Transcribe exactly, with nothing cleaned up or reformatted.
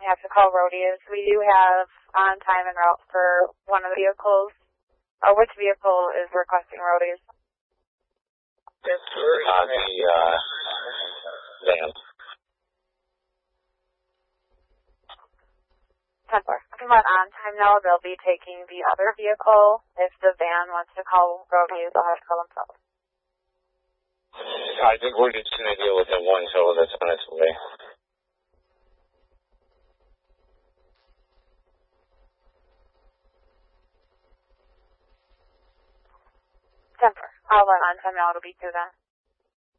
we have to call rodeos. We do have on time and route for one of the vehicles. Uh, which vehicle is requesting rodeos? Uh, the uh, van. ten four. Talking about on time now, they'll be taking the other vehicle. If the van wants to call rodeos, they'll have to call themselves. I think we're just going to deal with the one tow that's on its way. ten four. I'll let on time now, it'll be through then.